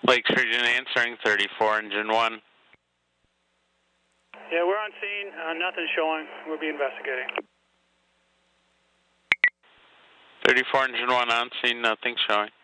Lakes Region answering 34, engine 1. Yeah, we're on scene. Nothing showing. We'll be investigating. 34, engine 1 on scene, nothing showing.